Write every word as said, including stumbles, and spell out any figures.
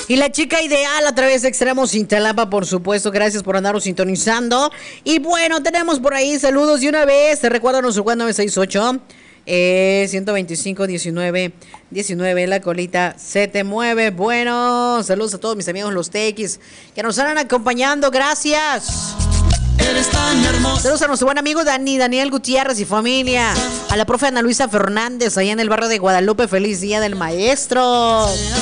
Y la chica ideal a través de Extremos Cintalapa, por supuesto. Gracias por andarnos sintonizando. Y bueno, tenemos por ahí saludos de una vez. Te recuerdo nuestro cuatro nueve seis ocho. Eh, ciento veinticinco, diecinueve, diecinueve, la colita se te mueve. Bueno, saludos a todos mis amigos los tequis que nos están acompañando, gracias. Eres tan hermosa. Saludos a nuestro buen amigo Dani, Daniel Gutiérrez y familia. A la profe Ana Luisa Fernández, allá en el barrio de Guadalupe, feliz día del maestro.